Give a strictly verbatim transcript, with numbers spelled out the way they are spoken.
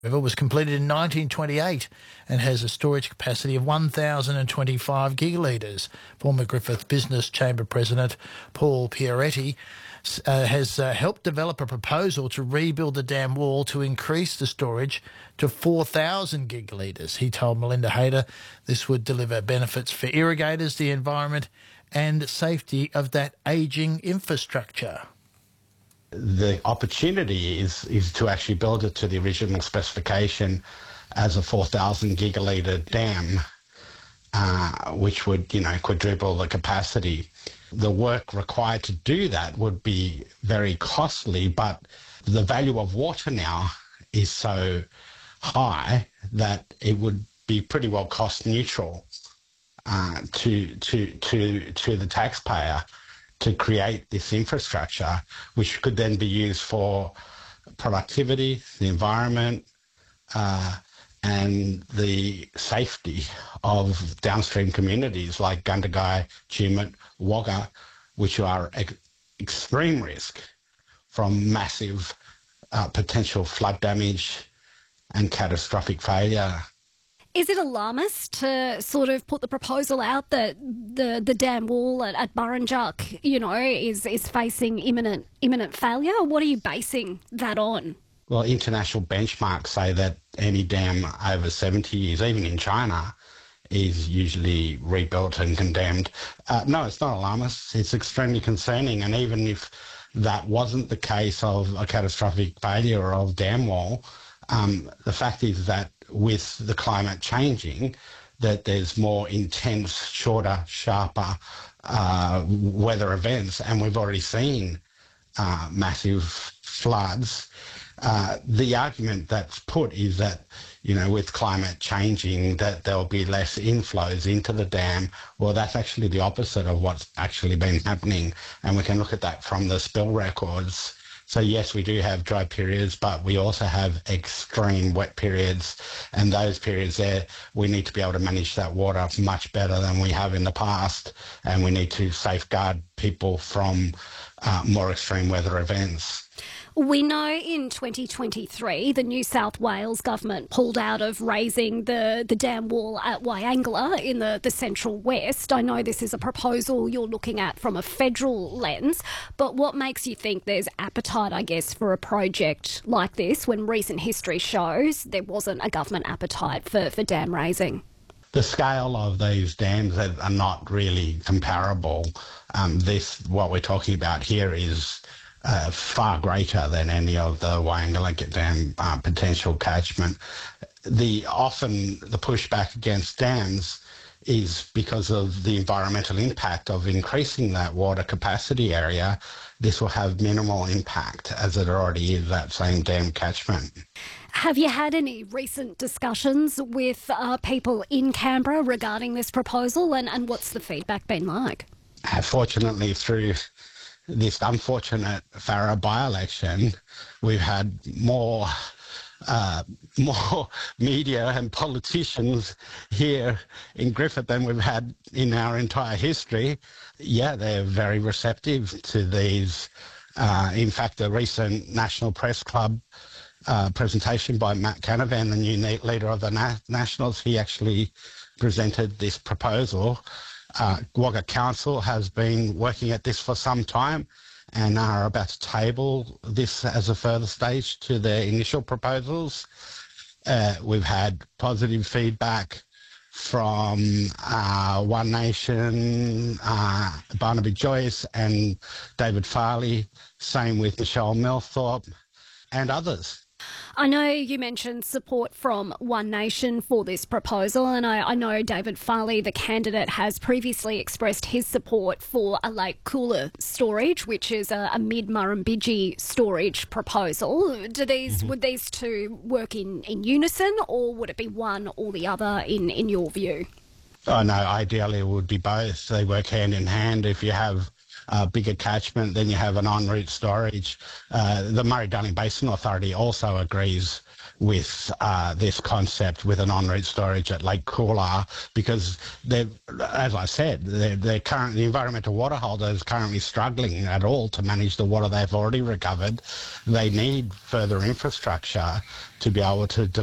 River was completed in nineteen twenty-eight and has a storage capacity of one thousand twenty-five gigalitres. Former Griffith Business Chamber President Paul Pieretti uh, has uh, helped develop a proposal to rebuild the dam wall to increase the storage to four thousand gigalitres. He told Melinda Hayter this would deliver benefits for irrigators, the environment and safety of that ageing infrastructure. The opportunity is is to actually build it to the original specification as a four thousand gigalitre dam, uh, which would, you know, quadruple the capacity. The work required to do that would be very costly, but the value of water now is so high that it would be pretty well cost neutral uh, to to to to the taxpayer to create this infrastructure, which could then be used for productivity, the environment, uh, and the safety of downstream communities like Gundagai, Tumut, Wagga, which are at extreme risk from massive uh, potential flood damage and catastrophic failure. Is it alarmist to sort of put the proposal out that the, the dam wall at, at Burrinjuck, you know, is, is facing imminent imminent failure? What are you basing that on? Well, international benchmarks say that any dam over seventy years, even in China, is usually rebuilt and condemned. Uh, no, it's not alarmist. It's extremely concerning. And even if that wasn't the case of a catastrophic failure of dam wall, um, the fact is that with the climate changing, that there's more intense, shorter, sharper uh, weather events, and we've already seen uh, massive floods. Uh, the argument that's put is that, you know, with climate changing, that there'll be less inflows into the dam. Well, that's actually the opposite of what's actually been happening, and we can look at that from the spill records. So yes, we do have dry periods, but we also have extreme wet periods, and those periods there, we need to be able to manage that water much better than we have in the past, and we need to safeguard people from uh, more extreme weather events. We know in twenty twenty-three the New South Wales government pulled out of raising the, the dam wall at Wyangala in the, the central west. I know this is a proposal you're looking at from a federal lens, but what makes you think there's appetite, I guess, for a project like this when recent history shows there wasn't a government appetite for, for dam raising? The scale of these dams are not really comparable. Um, this, what we're talking about here is Uh, far greater than any of the Wyangala Dam uh, potential catchment. The often the pushback against dams is because of the environmental impact of increasing that water capacity area. This will have minimal impact as it already is that same dam catchment. Have you had any recent discussions with uh, people in Canberra regarding this proposal, and, and what's the feedback been like? Uh, fortunately, through this unfortunate Farrer by-election, we've had more uh, more media and politicians here in Griffith than we've had in our entire history. Yeah, they're very receptive to these. Uh, in fact, the recent National Press Club uh, presentation by Matt Canavan, the new leader of the Na- Nationals, he actually presented this proposal. Uh, Wagga Council has been working at this for some time and are about to table this as a further stage to their initial proposals. Uh, we've had positive feedback from uh, One Nation, uh, Barnaby Joyce and David Farley, same with Michelle Millthorpe and others. I know you mentioned support from One Nation for this proposal, and I, I know David Farley, the candidate, has previously expressed his support for a Lake Coolah storage, which is a, a mid-Murrumbidgee storage proposal. Do these mm-hmm. Would these two work in, in unison, or would it be one or the other in, in your view? Oh no, ideally it would be both. They work hand in hand. If you have Uh, bigger catchment, then you have an en route storage. Uh, the Murray-Darling Basin Authority also agrees with uh, this concept with an en route storage at Lake Coolah, because they're, as I said, they're, they're current, the environmental water holder is currently struggling at all to manage the water they've already recovered. They need further infrastructure to be able to